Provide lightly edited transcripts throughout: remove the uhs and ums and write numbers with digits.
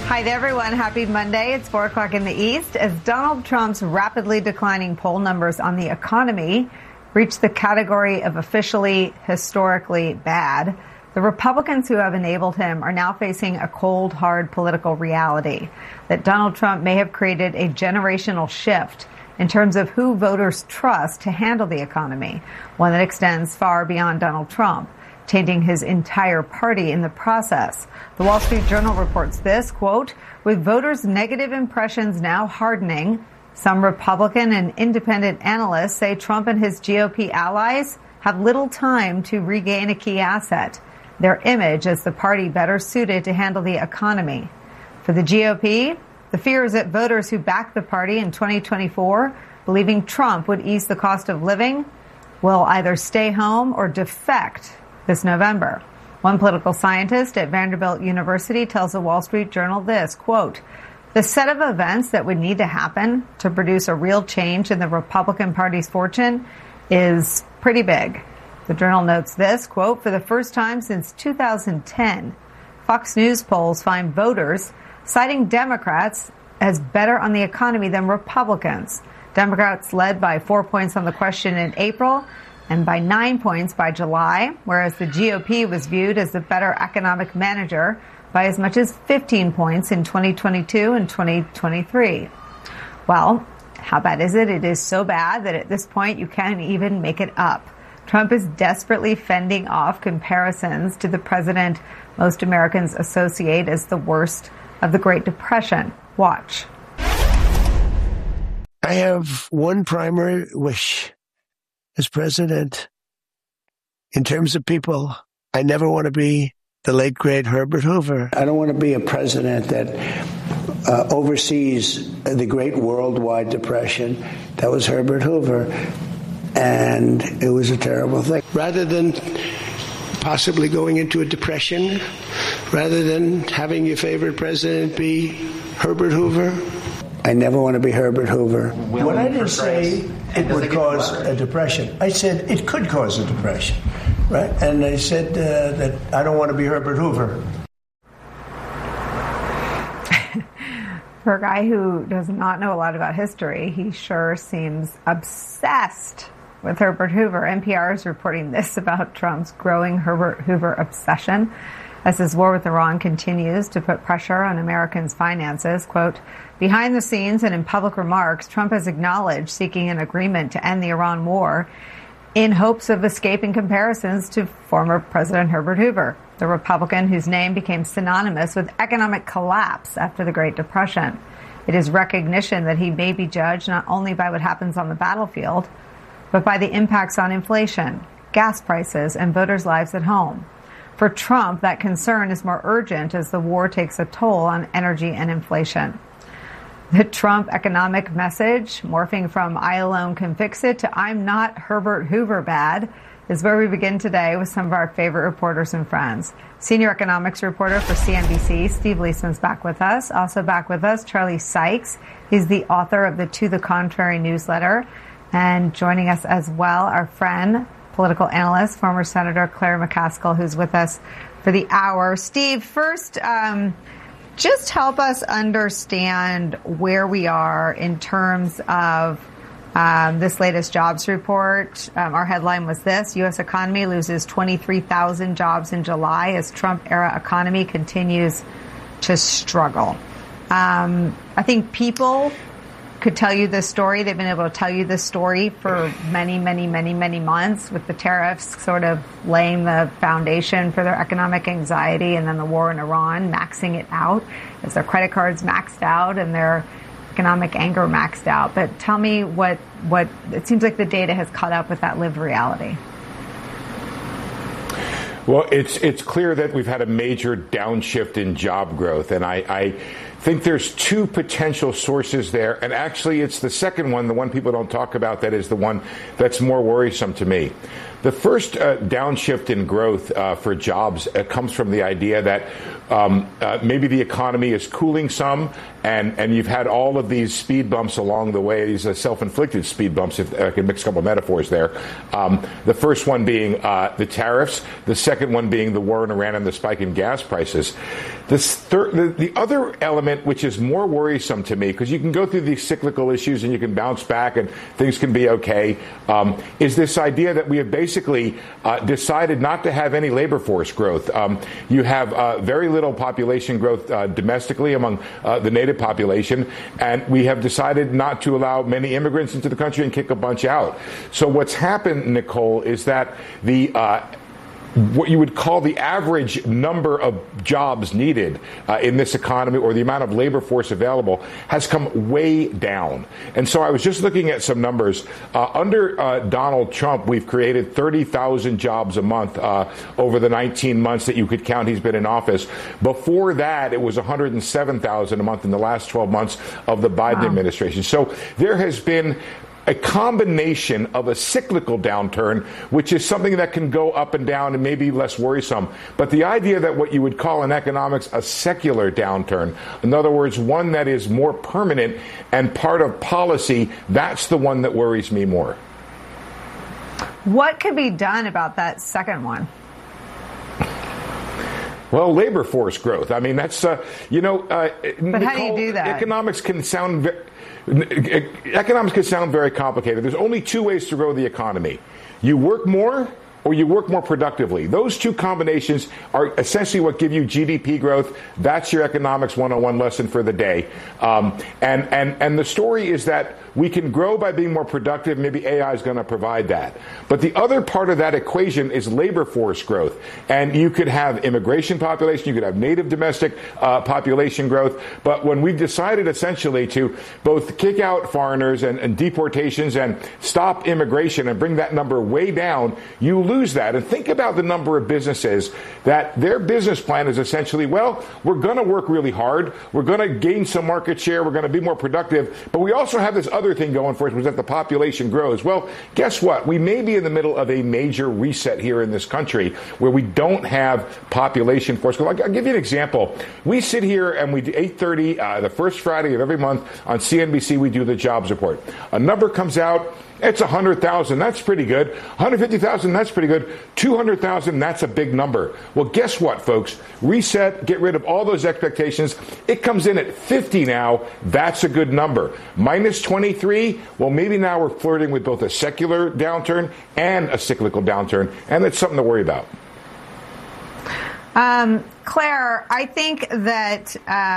Hi there, everyone. Happy Monday. It's 4 o'clock in the East. As Donald Trump's rapidly declining poll numbers on the economy reach the category of officially historically bad, the Republicans who have enabled him are now facing a cold, hard political reality that Donald Trump may have created a generational shift in terms of who voters trust to handle the economy, one that extends far beyond Donald Trump, tainting his entire party in the process. The Wall Street Journal reports this, quote, with voters' negative impressions now hardening, some Republican and independent analysts say Trump and his GOP allies have little time to regain a key asset, their image as the party better suited to handle the economy. For the GOP, the fear is that voters who backed the party in 2024, believing Trump would ease the cost of living, will either stay home or defect this November. One political scientist at Vanderbilt University tells the Wall Street Journal this, quote, the set of events that would need to happen to produce a real change in the Republican Party's fortune is pretty big. The Journal notes this, quote, for the first time since 2010, Fox News polls find voters citing Democrats as better on the economy than Republicans. Democrats led by 4 points on the question in April and by 9 points by July, whereas the GOP was viewed as the better economic manager by as much as 15 points in 2022 and 2023. Well, how bad is it? It is so bad that at this point you can't even make it up. Trump is desperately fending off comparisons to the president most Americans associate as the worst of the Great Depression. Watch. I have one primary wish as president. In terms of people, I never want to be the late, great Herbert Hoover. I don't want to be a president that oversees the great worldwide depression. That was Herbert Hoover, and it was a terrible thing. Rather than possibly going into a depression, rather than having your favorite president be Herbert Hoover, I never want to be Herbert Hoover. What I didn't say it would cause a depression. I said it could cause a depression, right? And I said that I don't want to be Herbert Hoover. For a guy who does not know a lot about history, he sure seems obsessed with Herbert Hoover. NPR is reporting this about Trump's growing Herbert Hoover obsession as his war with Iran continues to put pressure on Americans' finances. Quote, behind the scenes and in public remarks, Trump has acknowledged seeking an agreement to end the Iran war in hopes of escaping comparisons to former President Herbert Hoover, the Republican whose name became synonymous with economic collapse after the Great Depression. It is recognition that he may be judged not only by what happens on the battlefield, but by the impacts on inflation, gas prices, and voters' lives at home. For Trump, that concern is more urgent as the war takes a toll on energy and inflation. The Trump economic message, morphing from I alone can fix it to I'm not Herbert Hoover bad, is where we begin today with some of our favorite reporters and friends. Senior economics reporter for CNBC, Steve Leisman's back with us. Also back with us, Charlie Sykes. He's the author of the To the Contrary newsletter. And joining us as well, our friend, political analyst, former Senator Claire McCaskill, who's with us for the hour. Steve, first, just help us understand where we are in terms of this latest jobs report. Our headline was this: U.S. economy loses 23,000 jobs in July as Trump-era economy continues to struggle. I think people could tell you this story. They've been able to tell you this story for many, many, many, many months, with the tariffs sort of laying the foundation for their economic anxiety, and then the war in Iran maxing it out as their credit cards maxed out and their economic anger maxed out. But tell me what it seems like the data has caught up with that lived reality. Well, it's clear that we've had a major downshift in job growth, and I think there's two potential sources there, and actually it's the second one, the one people don't talk about, that is the one that's more worrisome to me. The first downshift in growth for jobs comes from the idea that maybe the economy is cooling some, and you've had all of these speed bumps along the way, these self-inflicted speed bumps, if I can mix a couple of metaphors there. The first one being the tariffs, the second one being the war in Iran and the spike in gas prices. The other element, which is more worrisome to me, because you can go through these cyclical issues and you can bounce back and things can be okay, is this idea that we have basically decided not to have any labor force growth. You have very little population growth domestically among the native population, and we have decided not to allow many immigrants into the country and kick a bunch out. So what's happened, Nicole, is that what you would call the average number of jobs needed in this economy, or the amount of labor force available, has come way down. And so I was just looking at some numbers. Under Donald Trump, we've created 30,000 jobs a month over the 19 months that you could count he's been in office. Before that, it was 107,000 a month in the last 12 months of the Biden administration. So there has been a combination of a cyclical downturn, which is something that can go up and down and maybe less worrisome. But the idea that what you would call in economics a secular downturn, in other words, one that is more permanent and part of policy, that's the one that worries me more. What could be done about that second one? Well, labor force growth. I mean, that's, But Nicole, how do you do that? Economics can sound very complicated. There's only two ways to grow the economy. You work more, or you work more productively. Those two combinations are essentially what give you GDP growth. That's your economics 101 lesson for the day. And the story is that we can grow by being more productive. Maybe AI is going to provide that. But the other part of that equation is labor force growth. And you could have immigration population, you could have native domestic population growth. But when we've decided essentially to both kick out foreigners and deportations and stop immigration and bring that number way down, you lose that. And think about the number of businesses that their business plan is essentially, well, we're going to work really hard, we're going to gain some market share, we're going to be more productive, but we also have this other thing going for us, which is that the population grows. Well, guess what? We may be in the middle of a major reset here in this country where we don't have population force. I'll give you an example. We sit here and we do 8:30, the first Friday of every month on CNBC, we do the jobs report. A number comes out. It's 100,000. That's pretty good. 150,000. That's pretty good. 200,000. That's a big number. Well, guess what, folks? Reset. Get rid of all those expectations. It comes in at 50 now. That's a good number. Minus 23. Well, maybe now we're flirting with both a secular downturn and a cyclical downturn, and it's something to worry about. Claire, I think that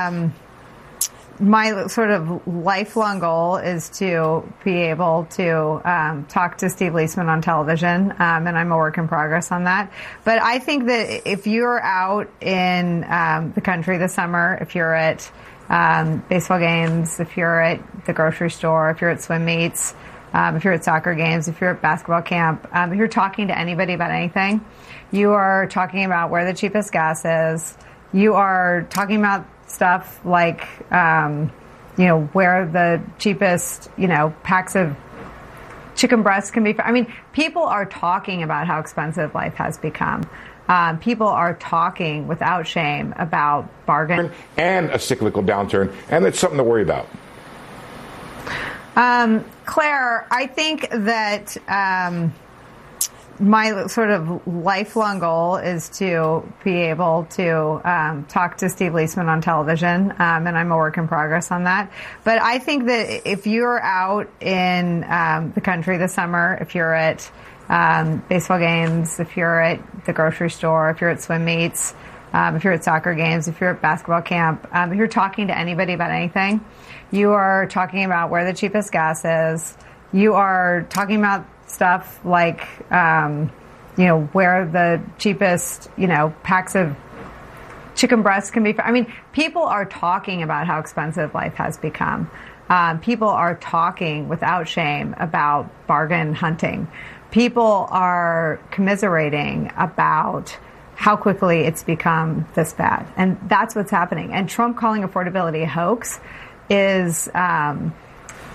my sort of lifelong goal is to be able to talk to Steve Liesman on television, and I'm a work in progress on that. But I think that if you're out in the country this summer, if you're at baseball games, if you're at the grocery store, if you're at swim meets, if you're at soccer games, if you're at basketball camp, if you're talking to anybody about anything, you are talking about where the cheapest gas is. You are talking about stuff like, where the cheapest, packs of chicken breasts can be. I mean, people are talking about how expensive life has become. People are talking without shame about bargain. And a cyclical downturn, and it's something to worry about. Claire, I think that my sort of lifelong goal is to be able to talk to Steve Liesman on television, and I'm a work in progress on that. But I think that if you're out in the country this summer, if you're at baseball games, if you're at the grocery store, if you're at swim meets, if you're at soccer games, if you're at basketball camp, if you're talking to anybody about anything, you are talking about where the cheapest gas is. You are talking about stuff like, where the cheapest, packs of chicken breasts can be. I mean, people are talking about how expensive life has become. People are talking without shame about bargain hunting. People are commiserating about how quickly it's become this bad. And that's what's happening. And Trump calling affordability a hoax is,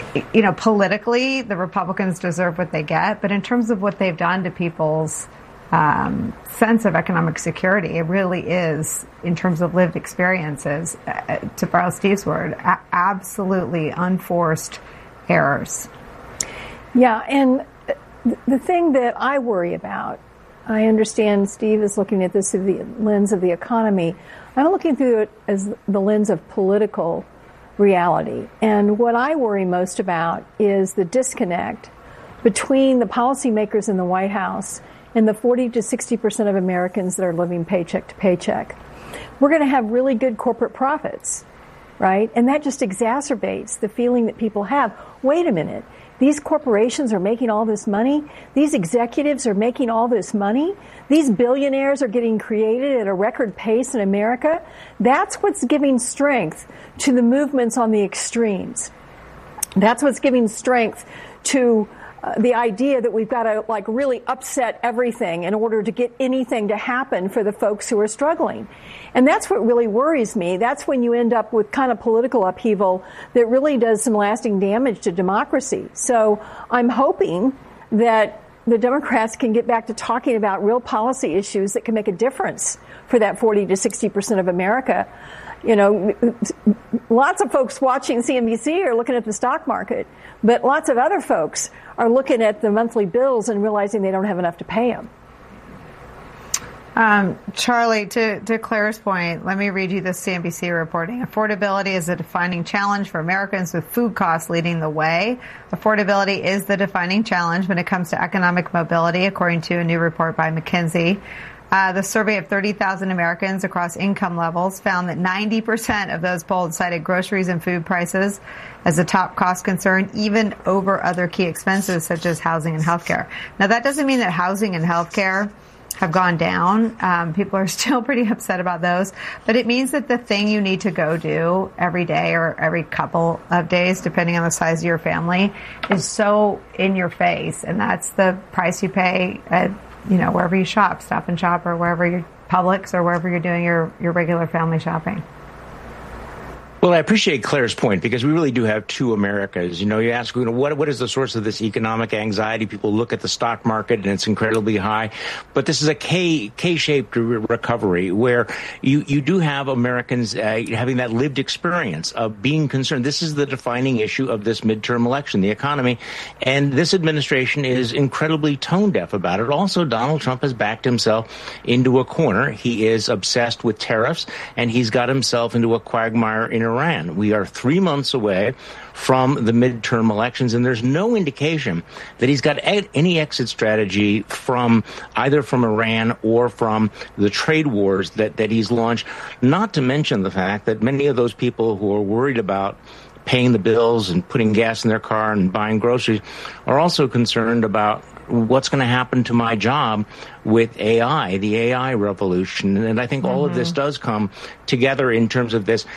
politically, the Republicans deserve what they get. But in terms of what they've done to people's sense of economic security. It really is, in terms of lived experiences, to borrow Steve's word, absolutely unforced errors. Yeah, and the thing that I worry about, I understand Steve is looking at this through the lens of the economy. I'm looking through it as the lens of political reality. And what I worry most about is the disconnect between the policymakers in the White House and the 40 to 60% of Americans that are living paycheck to paycheck. We're going to have really good corporate profits, right? And that just exacerbates the feeling that people have, wait a minute, these corporations are making all this money. These executives are making all this money. These billionaires are getting created at a record pace in America. That's what's giving strength to the movements on the extremes. That's what's giving strength to the idea that we've got to really upset everything in order to get anything to happen for the folks who are struggling. And that's what really worries me. That's when you end up with kind of political upheaval that really does some lasting damage to democracy. So I'm hoping that the Democrats can get back to talking about real policy issues that can make a difference for that 40 to 60% of America. You know, lots of folks watching CNBC are looking at the stock market, but lots of other folks are looking at the monthly bills and realizing they don't have enough to pay them. Charlie, to Claire's point, let me read you the CNBC reporting. Affordability is a defining challenge for Americans, with food costs leading the way. Affordability is the defining challenge when it comes to economic mobility, according to a new report by McKinsey. The survey of 30,000 Americans across income levels found that 90% of those polled cited groceries and food prices as a top cost concern, even over other key expenses such as housing and healthcare. Now, that doesn't mean that housing and healthcare have gone down. People are still pretty upset about those. But it means that the thing you need to go do every day or every couple of days, depending on the size of your family, is so in your face. And that's the price you pay at wherever you shop, Stop and Shop, or wherever you're Publix, or wherever you're doing your regular family shopping. Well, I appreciate Claire's point, because we really do have two Americas. You ask, what is the source of this economic anxiety? People look at the stock market and it's incredibly high. But this is a K-shaped recovery where you do have Americans having that lived experience of being concerned. This is the defining issue of this midterm election, the economy. And this administration is incredibly tone deaf about it. Also, Donald Trump has backed himself into a corner. He is obsessed with tariffs, and he's got himself into a quagmire in Iran. We are 3 months away from the midterm elections, and there's no indication that he's got any exit strategy from either from Iran or from the trade wars that he's launched, not to mention the fact that many of those people who are worried about paying the bills and putting gas in their car and buying groceries are also concerned about what's going to happen to my job with AI, the AI revolution. And I think all of this does come together in terms of this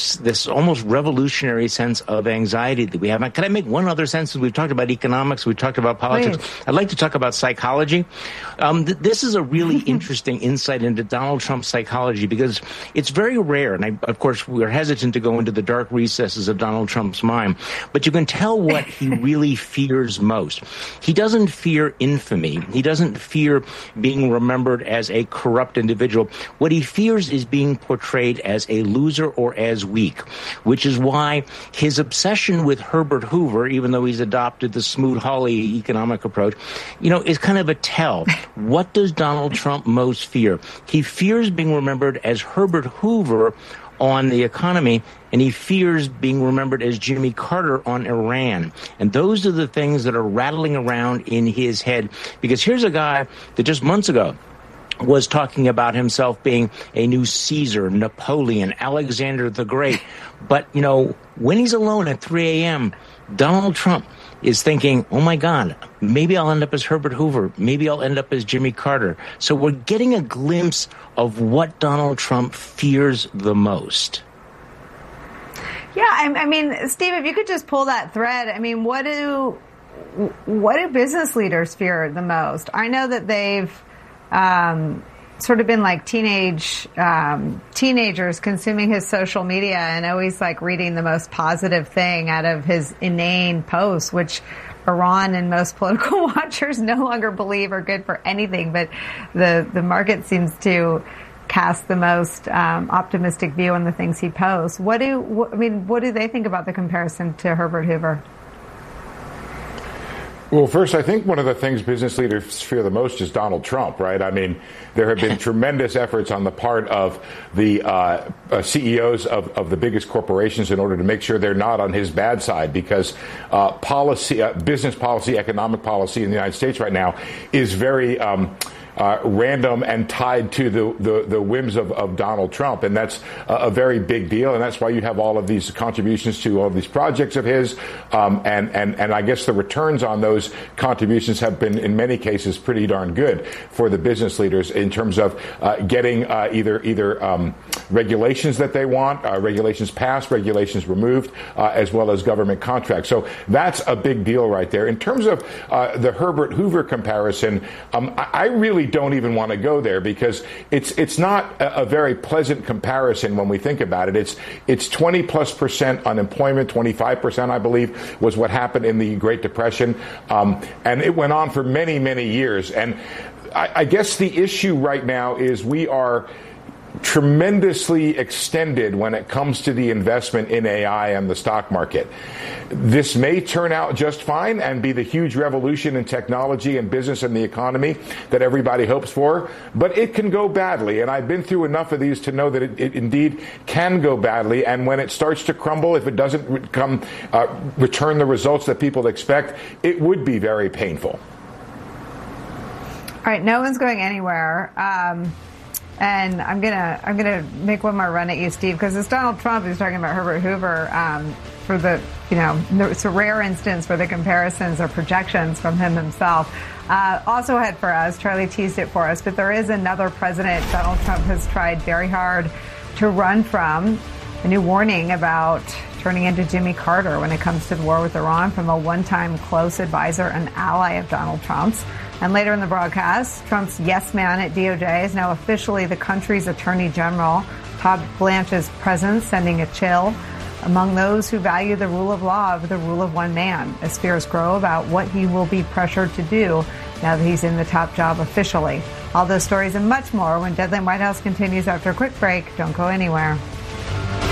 almost revolutionary sense of anxiety that we have. Can I make one other sense? We've talked about economics, we've talked about politics. Please. I'd like to talk about psychology. This is a really interesting insight into Donald Trump's psychology, because it's very rare. And of course, we're hesitant to go into the dark recesses of Donald Trump's mind, but you can tell what he really fears most. He doesn't fear infamy. He doesn't fear being remembered as a corrupt individual. What he fears is being portrayed as a loser or as weak, which is why his obsession with Herbert Hoover, even though he's adopted the Smoot-Hawley economic approach, is kind of a tell. What does Donald Trump most fear? He fears being remembered as Herbert Hoover on the economy, and he fears being remembered as Jimmy Carter on Iran. And those are the things that are rattling around in his head, because here's a guy that just months ago was talking about himself being a new Caesar, Napoleon, Alexander the Great. But, when he's alone at 3 a.m., Donald Trump is thinking, oh, my God, maybe I'll end up as Herbert Hoover. Maybe I'll end up as Jimmy Carter. So we're getting a glimpse of what Donald Trump fears the most. Yeah, I mean, Steve, if you could just pull that thread, I mean, what do business leaders fear the most? I know that they've sort of been like teenagers consuming his social media and always like reading the most positive thing out of his inane posts, which Iran and most political watchers no longer believe are good for anything, but the market seems to cast the most optimistic view on the things he posts. What do they think about the comparison to Herbert Hoover? Well, first, I think one of the things business leaders fear the most is Donald Trump, right? I mean, there have been tremendous efforts on the part of the CEOs of the biggest corporations in order to make sure they're not on his bad side, because business policy, economic policy in the United States right now is very random and tied to the whims of Donald Trump. And that's a very big deal. And that's why you have all of these contributions to all of these projects of his. And I guess the returns on those contributions have been, in many cases, pretty darn good for the business leaders in terms of getting either regulations that they want, regulations passed, regulations removed, as well as government contracts. So that's a big deal right there. In terms of the Herbert Hoover comparison, I really don't even want to go there, because it's not a very pleasant comparison when we think about it. It's 20+% unemployment, 25%, I believe, was what happened in the Great Depression, and it went on for many, many years. And I guess the issue right now is we are tremendously extended when it comes to the investment in AI and the stock market. This may turn out just fine and be the huge revolution in technology and business and the economy that everybody hopes for, but it can go badly. And I've been through enough of these to know that it indeed can go badly. And when it starts to crumble, if it doesn't return the results that people expect, it would be very painful. All right, no one's going anywhere. And I'm gonna make one more run at you, Steve, because it's Donald Trump who's talking about Herbert Hoover for the, it's a rare instance where the comparisons are projections from him himself. Also ahead for us, Charlie teased it for us, but there is another president Donald Trump has tried very hard to run from. A new warning about turning into Jimmy Carter when it comes to the war with Iran from a one-time close advisor and ally of Donald Trump's. And later in the broadcast, Trump's yes man at DOJ is now officially the country's attorney general. Todd Blanche's presence sending a chill among those who value the rule of law over the rule of one man, as fears grow about what he will be pressured to do now that he's in the top job officially. All those stories and much more when Deadline White House continues after a quick break. Don't go anywhere.